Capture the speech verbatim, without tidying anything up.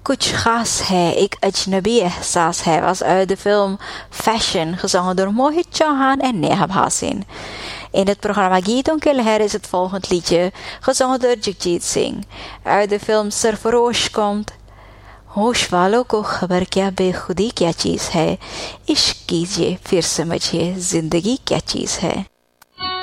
कुछ खास है, एक अजनबी एहसास है was uit de film Fashion, gezongen door Mohit Chauhan en Neha Bhasin. In het programma Geeton Kelher is het volgend liedje, gezongen door Jagjit Singh. Uit de film Sarfarosh komt होश वालों को खबर क्या बेखुदी क्या चीज़ है, इश्क कीजिए फिर समझिए जिंदगी क्या चीज़ है.